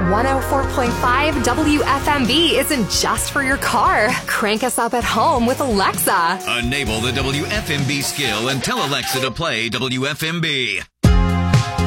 104.5 WFMB isn't just for your car. Crank us up at home with Alexa. Enable the WFMB skill and tell Alexa to play WFMB.